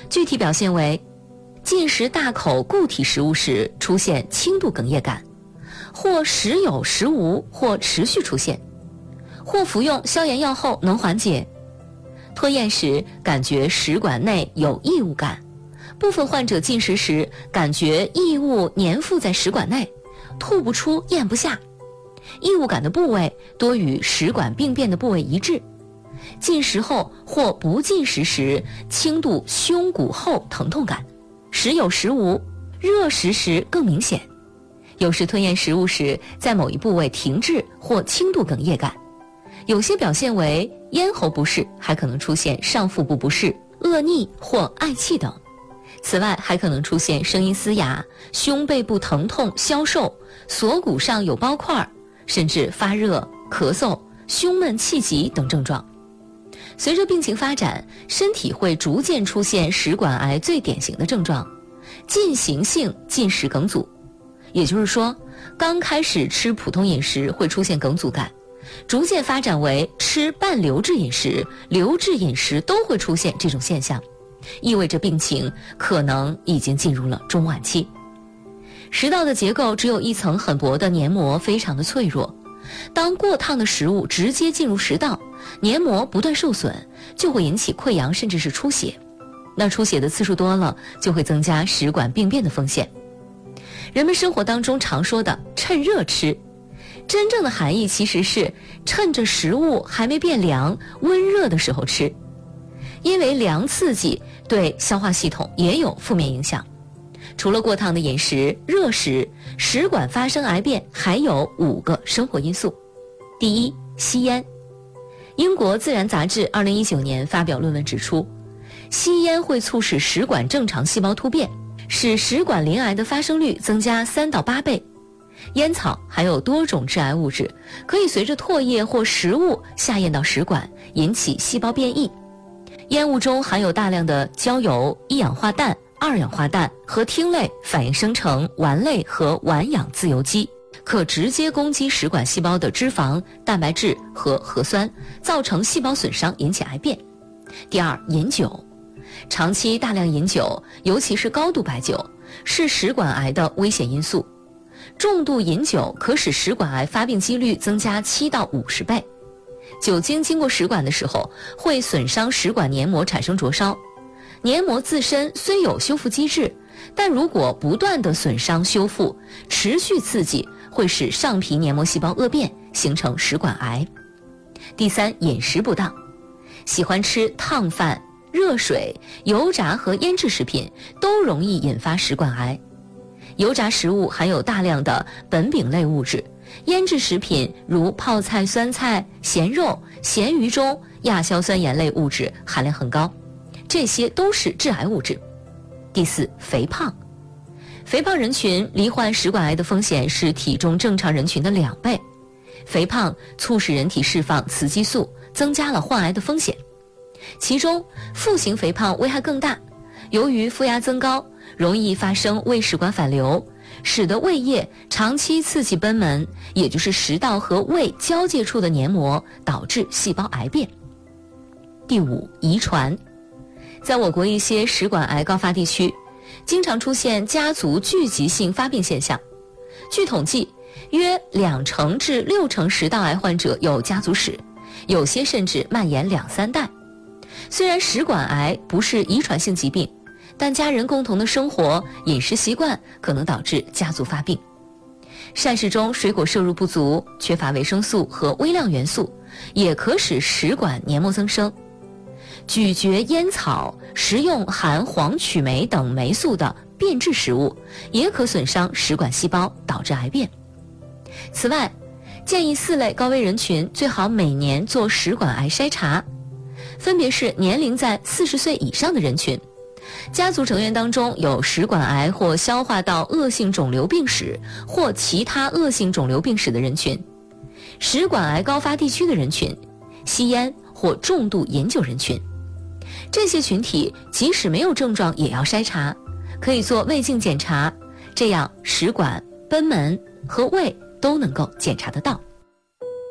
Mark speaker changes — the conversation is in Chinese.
Speaker 1: 具体表现为进食大口固体食物时出现轻度哽咽感，或时有时无，或持续出现，或服用消炎药后能缓解。吞咽时感觉食管内有异物感，部分患者进食时感觉异物粘附在食管内，吐不出咽不下，异物感的部位多与食管病变的部位一致。进食后或不进食时轻度胸骨后疼痛感，时有时无，热食时更明显。有时吞咽食物时在某一部位停滞或轻度哽咽感，有些表现为咽喉不适，还可能出现上腹部不适、恶逆或嗳气等。此外还可能出现声音嘶哑、胸背部疼痛、消瘦、锁骨上有包块，甚至发热、咳嗽、胸闷气急等症状。随着病情发展，身体会逐渐出现食管癌最典型的症状，进行性进食梗阻。也就是说，刚开始吃普通饮食会出现梗阻感，逐渐发展为吃半流质饮食、流质饮食都会出现这种现象，意味着病情可能已经进入了中晚期。食道的结构只有一层很薄的黏膜，非常的脆弱。当过烫的食物直接进入食道，黏膜不断受损，就会引起溃疡甚至是出血。那出血的次数多了，就会增加食管病变的风险。人们生活当中常说的趁热吃，真正的含义其实是趁着食物还没变凉、温热的时候吃，因为凉刺激对消化系统也有负面影响。除了过烫的饮食、热食，食管发生癌变还有5个生活因素。第一，吸烟。英国自然杂志2019年发表论文指出，吸烟会促使食管正常细胞突变，使食管鳞癌的发生率增加3到8倍。烟草含有多种致癌物质，可以随着唾液或食物下咽到食管，引起细胞变异。烟雾中含有大量的焦油、一氧化氮、二氧化氮和烃类反应生成烷类和烷氧自由基，可直接攻击食管细胞的脂肪、蛋白质和核酸，造成细胞损伤，引起癌变。第二，饮酒。长期大量饮酒，尤其是高度白酒，是食管癌的危险因素。重度饮酒可使食管癌发病几率增加7到50倍。酒精经过食管的时候，会损伤食管黏膜，产生灼烧。黏膜自身虽有修复机制，但如果不断的损伤修复，持续刺激会使上皮黏膜细胞恶变，形成食管癌。第三，饮食不当。喜欢吃烫饭、热水、油炸和腌制食品都容易引发食管癌。油炸食物含有大量的苯丙类物质，腌制食品如泡菜、酸菜、咸肉、咸鱼中亚硝酸盐类物质含量很高，这些都是致癌物质。第四，肥胖。肥胖人群罹患食管癌的风险是体重正常人群的2倍。肥胖促使人体释放雌激素，增加了患癌的风险。其中腹型肥胖危害更大，由于腹压增高，容易发生胃食管反流，使得胃液长期刺激贲门，也就是食道和胃交界处的黏膜，导致细胞癌变。第五，遗传。在我国一些食管癌高发地区，经常出现家族聚集性发病现象。据统计，约2%至6%食道癌患者有家族史，有些甚至蔓延2-3代。虽然食管癌不是遗传性疾病，但家人共同的生活、饮食习惯可能导致家族发病。膳食中水果摄入不足，缺乏维生素和微量元素，也可使食管黏膜增生。咀嚼烟草、食用含黄曲霉等霉素的变质食物，也可损伤食管细胞，导致癌变。此外，建议4类高危人群最好每年做食管癌筛查，分别是年龄在40岁以上的人群，家族成员当中有食管癌或消化道恶性肿瘤病史或其他恶性肿瘤病史的人群，食管癌高发地区的人群，吸烟或重度饮酒人群。这些群体即使没有症状也要筛查，可以做胃镜检查，这样食管、贲门和胃都能够检查得到。